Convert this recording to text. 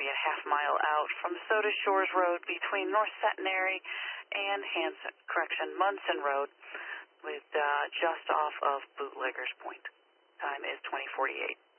be a half-mile out from Soda Shores Road between North Centenary and Munson Road, with just off of Bootlegger's Point. Time is 20:48.